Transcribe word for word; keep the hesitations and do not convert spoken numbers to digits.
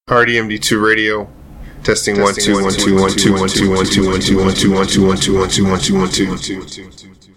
R D M D two radio. Testing one two one two one two one two one two one two one two one two one two one two one two one two one two.